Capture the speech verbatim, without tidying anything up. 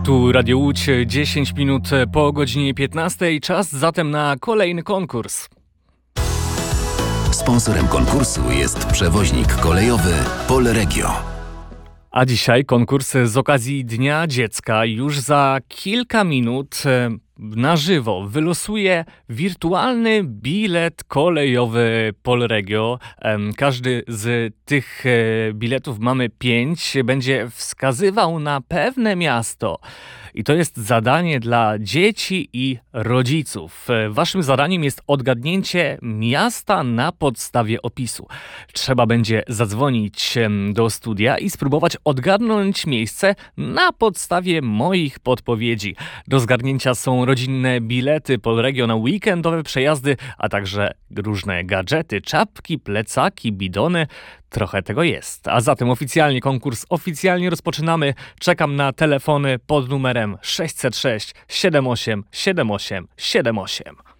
Tu Radio Łódź, dziesięć minut po godzinie piętnastej. Czas zatem na kolejny konkurs. Sponsorem konkursu jest przewoźnik kolejowy Polregio. A dzisiaj konkurs z okazji Dnia Dziecka. Już za kilka minut na żywo wylosuję wirtualny bilet kolejowy Polregio. Każdy z tych biletów, mamy pięć, będzie wskazywał na pewne miasto. I to jest zadanie dla dzieci i rodziców. Waszym zadaniem jest odgadnięcie miasta na podstawie opisu. Trzeba będzie zadzwonić do studia i spróbować odgadnąć miejsce na podstawie moich podpowiedzi. Do zgarnięcia są rodzinne bilety Polregio na weekendowe przejazdy, a także różne gadżety, czapki, plecaki, bidony. Trochę tego jest. A zatem oficjalnie konkurs oficjalnie rozpoczynamy. Czekam na telefony pod numerem sześć zero sześć siedem osiem siedem osiem siedem osiem.